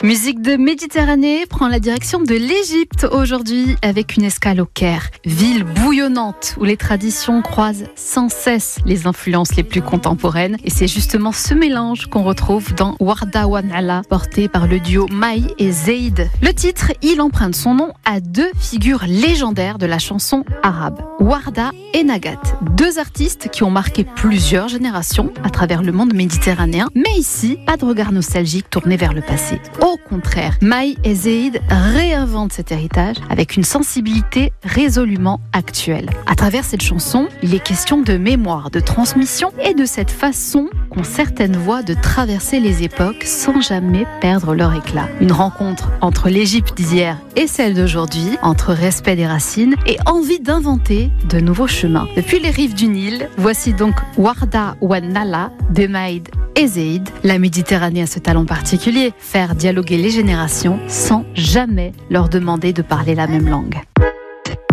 Musique de Méditerranée prend la direction de l'Égypte aujourd'hui avec une escale au Caire, ville bouillonnante où les traditions croisent sans cesse les influences les plus contemporaines. Et c'est justement ce mélange qu'on retrouve dans Warda wa Nala, porté par le duo Maï et Zeid. Le titre, il emprunte son nom à deux figures légendaires de la chanson arabe, Warda et Nagat. Deux artistes qui ont marqué plusieurs générations à travers le monde méditerranéen. Mais ici, pas de regard nostalgique tourné vers le passé. Au contraire, Maï et Zeid réinventent cet héritage avec une sensibilité résolument actuelle. À travers cette chanson, il est question de mémoire, de transmission et de cette façon qu'ont certaines voix de traverser les époques sans jamais perdre leur éclat. Une rencontre entre l'Égypte d'hier et celle d'aujourd'hui, entre respect des racines et envie d'inventer de nouveaux chemins. Depuis les rives du Nil, voici donc Warda wa Nala de Maïd et Zeid. La Méditerranée a ce talent particulier, faire dialoguer les générations sans jamais leur demander de parler la même langue.